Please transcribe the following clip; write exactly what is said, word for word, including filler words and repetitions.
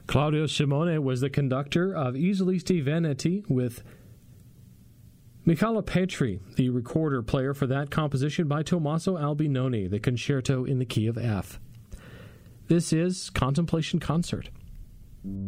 Claudio Simone was the conductor of Isole sti Veneti, with Michela Petri, the recorder player for that composition by Tommaso Albinoni, the concerto in the key of F. This is Contemplation Concert.